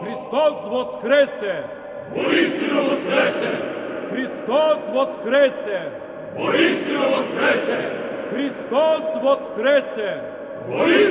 Христос воскресе! Воістину воскресе! Христос воскресе! Воістину воскресе! Христос воскресе! Воістину